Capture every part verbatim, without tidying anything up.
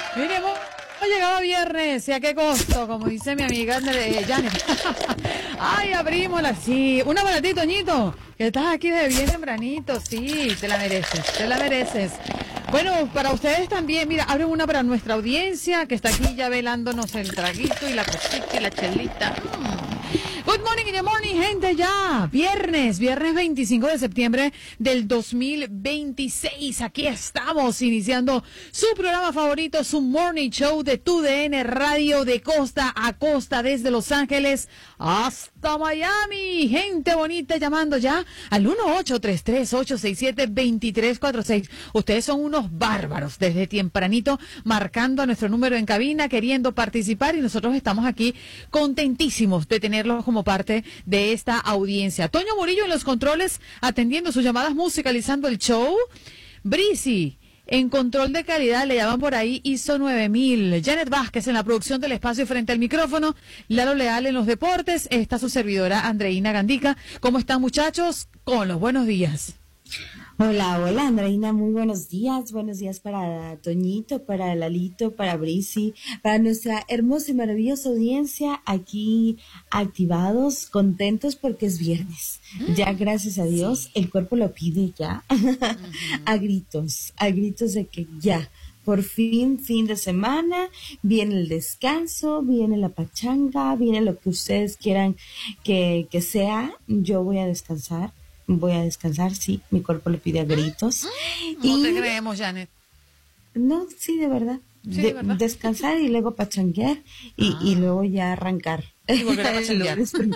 Mire, hemos llegado a viernes, ¿y a qué costo? Como dice mi amiga eh, Janet. Ay, abrimos la... Sí, una para ti, Toñito, que estás aquí de bien tempranito. Sí, te la mereces, te la mereces. Bueno, para ustedes también, mira, abren una para nuestra audiencia, que está aquí ya velándonos el traguito y la cosita y la chelita. Mm. Good morning in the morning, gente, ya. Viernes, viernes veinticinco de septiembre del dos mil veintiséis. Aquí estamos iniciando su programa favorito, su morning show de Tu D N Radio, de costa a costa, desde Los Ángeles hasta Miami. Gente bonita llamando ya al uno ocho tres tres, ocho seis siete, dos tres cuatro seis. Ustedes son unos bárbaros desde tempranito, marcando a nuestro número en cabina, queriendo participar, y nosotros estamos aquí contentísimos de tenerlos como parte de esta audiencia. Toño Murillo en los controles, atendiendo sus llamadas, musicalizando el show. Brisi en control de calidad, le llaman por ahí I S O nueve mil. Janet Vázquez en la producción del espacio frente al micrófono. Lalo Leal en los deportes. Está su servidora Andreina Gandica. ¿Cómo están, muchachos? Con los buenos días. Hola, hola Andreina, muy buenos días, buenos días para Toñito, para Lalito, para Brisi, para nuestra hermosa y maravillosa audiencia aquí activados, contentos porque es viernes. Mm. Ya gracias a Dios, sí. El cuerpo lo pide ya, uh-huh. a gritos, a gritos de que ya, por fin, fin de semana, viene el descanso, viene la pachanga, viene lo que ustedes quieran que, que sea, yo voy a descansar. Voy a descansar, sí, mi cuerpo le pide a gritos. No y... te creemos, Janet. No, sí, de verdad. Sí, de, ¿verdad? Descansar y luego pachanguear y, ah. y luego ya arrancar. Y volver a pachanguear.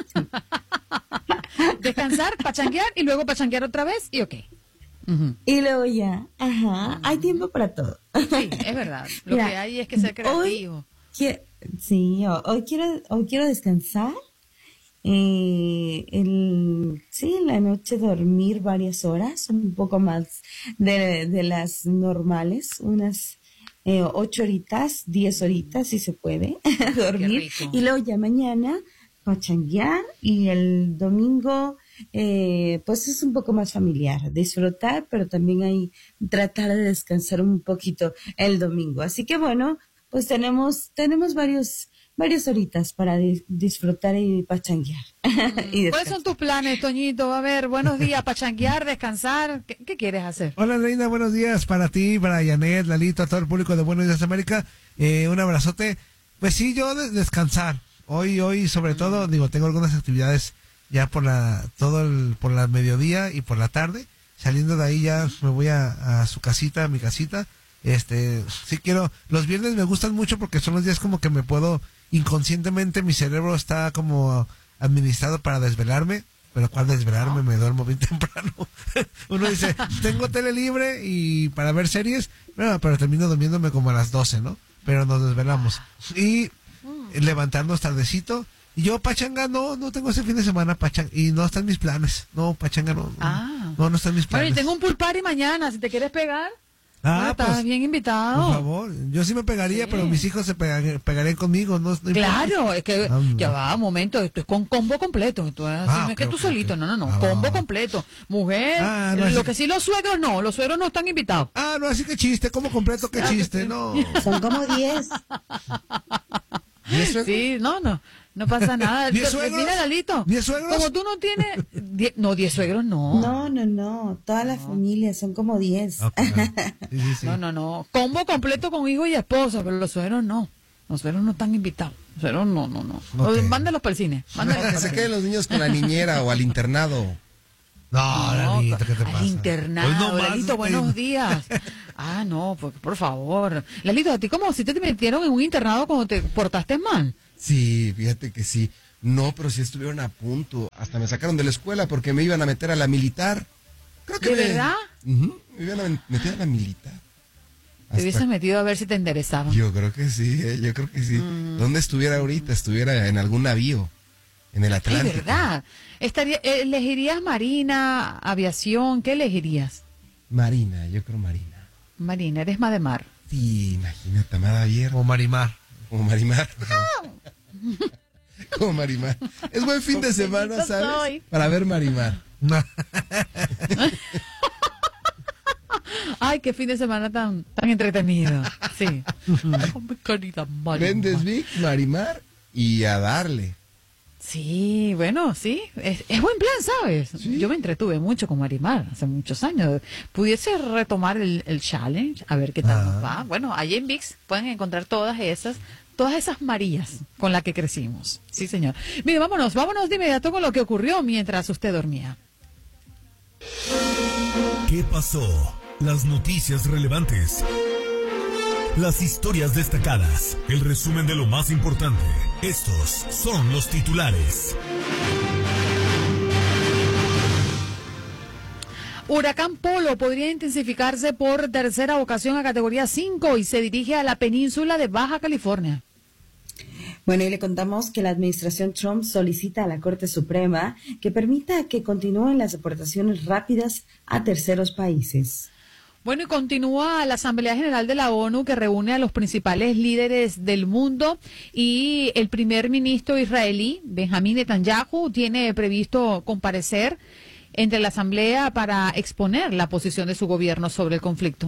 Descansar, pachanguear y luego pachanguear otra vez y ok. Uh-huh. Y luego ya, ajá, uh-huh. Hay tiempo para todo. Sí, es verdad. Lo Mira, que hay es que ser creativo. Hoy quiero, sí, hoy quiero, hoy quiero descansar. Eh, el, sí, en la noche dormir varias horas, un poco más de, de las normales, unas eh, ocho horitas, diez horitas si se puede dormir, y luego ya mañana pachanguear, y el domingo eh, pues es un poco más familiar, disfrutar, pero también hay tratar de descansar un poquito el domingo, así que bueno, pues tenemos tenemos varios varias horitas para di- disfrutar y pachanguear. y ¿Cuáles son tus planes, Toñito? A ver, buenos días, pachanguear, descansar. ¿Qué, qué quieres hacer? Hola, Reina, buenos días para ti, para Janet, Lalito, a todo el público de Buenos Días América. Eh, un abrazote. Pues sí, yo de- descansar. Hoy, hoy, sobre todo, digo, tengo algunas actividades ya por la, todo el, por la mediodía y por la tarde. Saliendo de ahí ya me voy a, a su casita, a mi casita. Este, sí quiero, los viernes me gustan mucho porque son los días como que me puedo, inconscientemente mi cerebro está como administrado para desvelarme, pero cuál desvelarme, me duermo bien temprano. Uno dice, tengo tele libre y para ver series, bueno, pero termino durmiéndome como a las doce, ¿no? Pero nos desvelamos. Y levantarnos tardecito. Y yo pachanga no, no tengo ese fin de semana pachanga, y no están mis planes. No, pachanga no, ah. no, no están mis planes. Bueno, y tengo un pool party mañana, si te quieres pegar. Ah, ah, estás pues, bien invitado. Por favor, yo sí me pegaría, sí. Pero mis hijos se pegarían, pegarían conmigo, ¿no? no claro, es que ah, ya va, un momento, esto es con combo completo. Esto es, ah, no es que okay, tú okay, solito, okay. no, no, no, ah, combo completo. Mujer, ah, no, lo así... que sí los suegros no, los suegros no están invitados. Ah, no, así que chiste, como completo, que chiste, no. Son como diez. ¿diez suegros? Sí, no, no. No pasa nada. ¿Diez suegros? Mira, Lalito. ¿Diez suegros? Como tú no tienes... Die, no, diez suegros no. No, no, no. Toda la no. familia son como diez. Okay, no. Sí, sí, sí. no, no, no. Combo completo con hijo y esposa, pero los suegros no. Los suegros no están invitados. Los suegros no, no, no. Okay. Mándalos para el cine. Mándalos no, que se queden los niños con la niñera o al internado. No, no, Lalito, ¿qué te al pasa? internado, no Lalito, buenos días. Ah, no, pues, por favor. Lalito, ¿a ti cómo si te metieron en un internado cuando te portaste mal? Sí, fíjate que sí. No, pero sí estuvieron a punto. Hasta me sacaron de la escuela porque me iban a meter a la militar. Creo que ¿De me... verdad? Uh-huh, me iban a meter a la militar. Hasta... Te hubieses metido a ver si te enderezaban. Yo creo que sí, eh, yo creo que sí. Mm. ¿Dónde estuviera ahorita? Estuviera en algún navío, en el Atlántico. Es verdad. Estaría, ¿elegirías marina, aviación? ¿Qué elegirías? Marina, yo creo marina. Marina, eres más de mar. Sí, imagínate, amada abierta. O Marimar. Como Marimar. Como Marimar. Es buen fin de semana, ¿sabes? Soy. Para ver Marimar. Ay, qué fin de semana tan, tan entretenido. Sí. Oh, mi querida Marimar. Vendes Vic, Marimar y a darle. Sí, bueno, sí, es, es buen plan, ¿sabes? Sí. Yo me entretuve mucho con Marimar hace muchos años. Pudiese retomar el, el challenge, a ver qué tal Ah. nos va. Bueno, allí en VIX pueden encontrar todas esas, todas esas Marías con las que crecimos. Sí, señor. Mire, vámonos, vámonos de inmediato con lo que ocurrió mientras usted dormía. ¿Qué pasó? Las noticias relevantes. Las historias destacadas. El resumen de lo más importante. Estos son los titulares. Huracán Polo podría intensificarse por tercera ocasión a categoría cinco y se dirige a la península de Baja California. Bueno, y le contamos que la administración Trump solicita a la Corte Suprema que permita que continúen las deportaciones rápidas a terceros países. Bueno, y continúa la Asamblea General de la ONU que reúne a los principales líderes del mundo y el primer ministro israelí, Benjamín Netanyahu, tiene previsto comparecer entre la Asamblea para exponer la posición de su gobierno sobre el conflicto.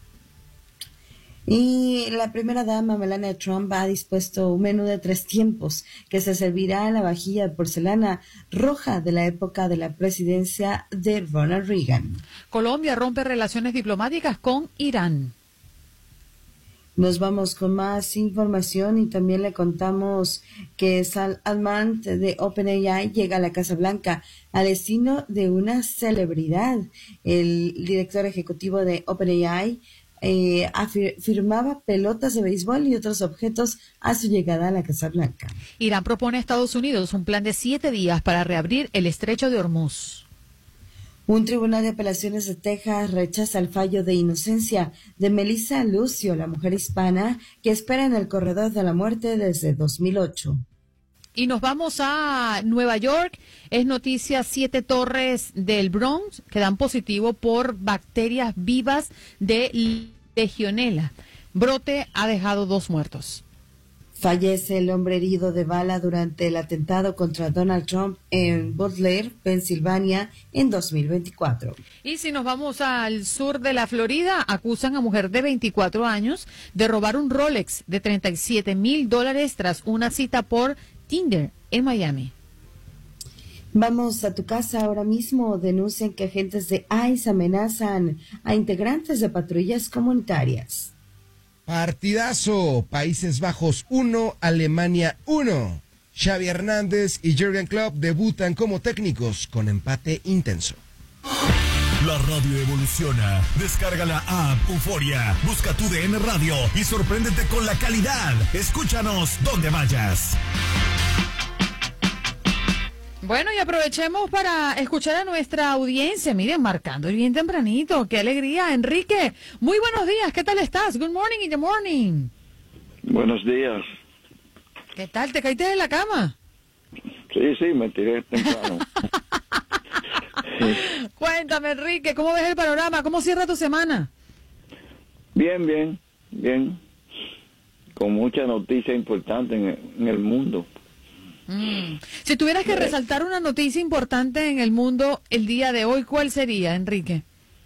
Y la primera dama, Melania Trump, ha dispuesto un menú de tres tiempos que se servirá en la vajilla de porcelana roja de la época de la presidencia de Ronald Reagan. Colombia rompe relaciones diplomáticas con Irán. Nos vamos con más información y también le contamos que Sam Altman de OpenAI llega a la Casa Blanca al destino de una celebridad. El director ejecutivo de OpenAI eh, afir- firmaba pelotas de béisbol y otros objetos a su llegada a la Casa Blanca. Irán propone a Estados Unidos un plan de siete días para reabrir el estrecho de Hormuz. Un tribunal de apelaciones de Texas rechaza el fallo de inocencia de Melissa Lucio, la mujer hispana que espera en el corredor de la muerte desde dos mil ocho. Y nos vamos a Nueva York. Es noticia siete torres del Bronx que dan positivo por bacterias vivas de Legionela. Brote ha dejado dos muertos. Fallece el hombre herido de bala durante el atentado contra Donald Trump en Butler, Pensilvania, en dos mil veinticuatro. Y si nos vamos al sur de la Florida, acusan a mujer de veinticuatro años de robar un Rolex de treinta y siete mil dólares tras una cita por Tinder en Miami. Vamos a tu casa ahora mismo. Denuncian que agentes de ICE amenazan a integrantes de patrullas comunitarias. Partidazo, Países Bajos uno, Alemania uno. Xavi Hernández y Jürgen Klopp debutan como técnicos con empate intenso. La radio evoluciona. Descarga la app Euforia. Busca tu D N Radio y sorpréndete con la calidad. Escúchanos donde vayas. Bueno, y aprovechemos para escuchar a nuestra audiencia. Miren, marcando bien tempranito. ¡Qué alegría! Enrique, muy buenos días. ¿Qué tal estás? Good morning in the morning. Buenos días. ¿Qué tal? ¿Te caíste de la cama? Sí, sí, me tiré temprano. Cuéntame, Enrique, ¿cómo ves el panorama? ¿Cómo cierra tu semana? Bien, bien, bien. Con mucha noticia importante en, en el mundo. Mm. Si tuvieras que resaltar una noticia importante en el mundo el día de hoy, ¿cuál sería, Enrique?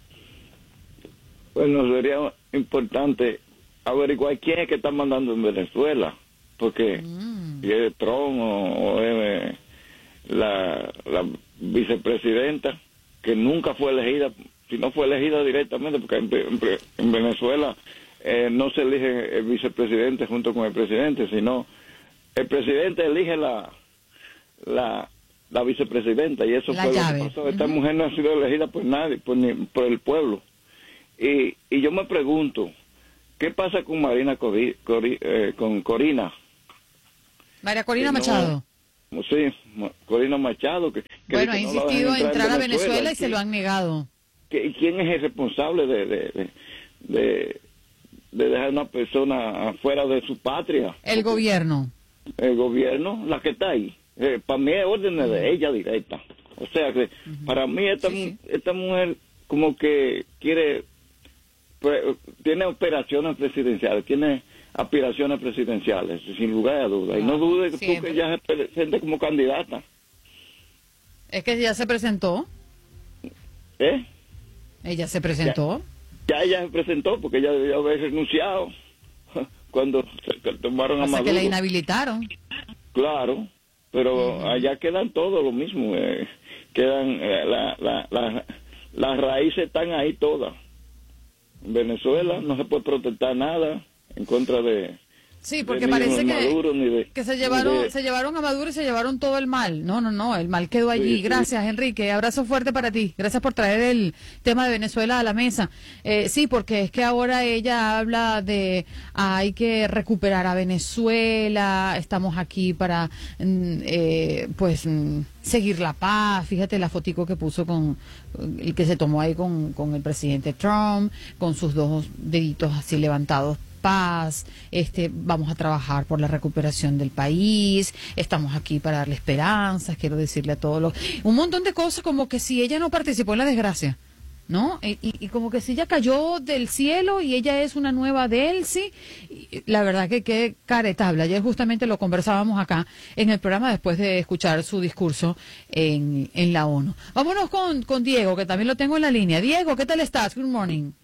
Bueno, sería importante averiguar quién es que está mandando en Venezuela. Porque Mm. si es Trump o, o es la, la vicepresidenta, que nunca fue elegida, si no fue elegida directamente, porque en, en, en Venezuela eh, no se elige el vicepresidente junto con el presidente, sino el presidente elige la la, la vicepresidenta, y eso La fue llave. lo que pasó. Esta Ujú. mujer no ha sido elegida por nadie, por, ni, por el pueblo. Y, y yo me pregunto, ¿qué pasa con Marina Cori, Cori- eh, con Corina? María Corina Que no- Machado. Sí, Ma- Corina Machado. Que, que Bueno, ha dice que no la insistido dejan en entrar a en Venezuela y se que- lo han negado. que- ¿Quién es el responsable de, de, de, de, de dejar a una persona afuera de su patria? El gobierno. El gobierno, la que está ahí. Eh, para mí es órdenes de ella directa. O sea que para mí esta, Sí, mu- sí. esta mujer como que quiere, pre- tiene operaciones presidenciales, tiene aspiraciones presidenciales, sin lugar a dudas. Y no dude tú siempre. que ella se presente como candidata. Es que ya se presentó. ¿Eh? Ella se presentó. Ya ella se presentó porque ella debió haber renunciado cuando se tomaron a O sea, Maduro. que la inhabilitaron. Claro, pero uh-huh. allá quedan todo lo mismo. Eh, quedan, eh, la, la, la, las raíces están ahí todas. En Venezuela no se puede protestar nada en contra de... Sí, porque de parece que, Maduro, ni de, que se llevaron de... se llevaron a Maduro y se llevaron todo el mal. No, no, no, el mal quedó allí. Sí, Gracias, sí. Enrique. Abrazo fuerte para ti. Gracias por traer el tema de Venezuela a la mesa. Eh, sí, porque es que ahora ella habla de ah, hay que recuperar a Venezuela, estamos aquí para, mm, eh, pues, mm, seguir la paz. Fíjate la fotico que puso con, el que se tomó ahí con, con el presidente Trump, con sus dos deditos así levantados. Paz, este, vamos a trabajar por la recuperación del país, estamos aquí para darle esperanzas, quiero decirle a todos los... Un montón de cosas como que si ella no participó en la desgracia, ¿no? Y, y, y como que si ella cayó del cielo y ella es una nueva Delcy, la verdad que qué caretable. Ayer justamente lo conversábamos acá en el programa después de escuchar su discurso en, en la ONU. Vámonos con, con Diego, que también lo tengo en la línea. Diego, ¿qué tal estás? Good morning.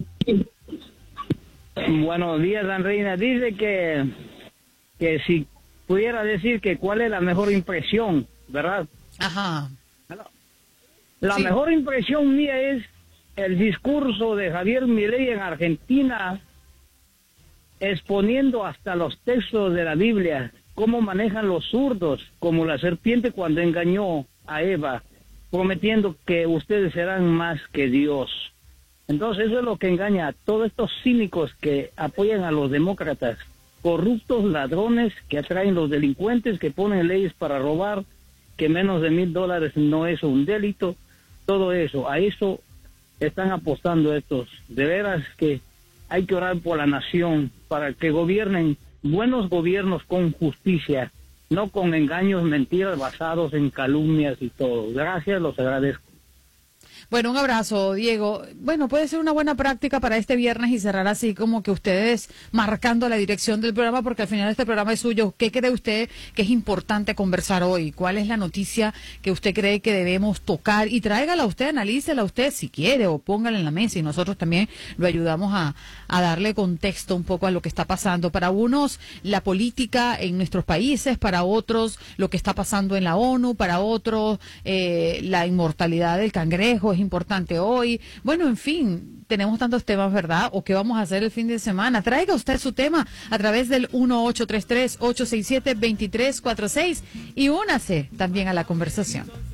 Buenos días, Dan Reina. Dice que, que si pudiera decir que cuál es la mejor impresión, ¿verdad? Ajá. La sí. mejor impresión mía es el discurso de Javier Milei en Argentina, exponiendo hasta los textos de la Biblia, cómo manejan los zurdos, como la serpiente cuando engañó a Eva, prometiendo que ustedes serán más que Dios. Entonces eso es lo que engaña a todos estos cínicos que apoyan a los demócratas, corruptos, ladrones, que atraen los delincuentes, que ponen leyes para robar, que menos de mil dólares no es un delito, todo eso, a eso están apostando estos. De veras que hay que orar por la nación para que gobiernen buenos gobiernos con justicia, no con engaños, mentiras basados en calumnias y todo. Gracias, los agradezco. Bueno, un abrazo, Diego. Bueno, puede ser una buena práctica para este viernes y cerrar así como que ustedes marcando la dirección del programa, porque al final este programa es suyo. ¿Qué cree usted que es importante conversar hoy? ¿Cuál es la noticia que usted cree que debemos tocar? Y tráigala usted, analícela usted si quiere o póngala en la mesa y nosotros también lo ayudamos a, a darle contexto un poco a lo que está pasando. Para unos, la política en nuestros países, para otros, lo que está pasando en la ONU, para otros, eh, la inmortalidad del cangrejo es importante hoy. Bueno, en fin, tenemos tantos temas, ¿verdad? ¿O qué vamos a hacer el fin de semana? Traiga usted su tema a través del uno ocho tres tres, ocho seis siete, dos tres cuatro seis y únase también a la conversación.